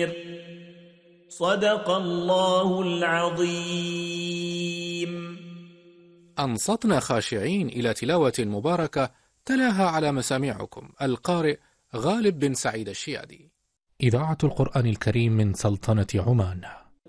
بصير. صدق الله العظيم. أنصتنا خاشعين إلى تلاوة مباركة تلاها على مسامعكم القارئ غالب بن سعيد الشيادي. إذاعة القرآن الكريم من سلطنة عمان.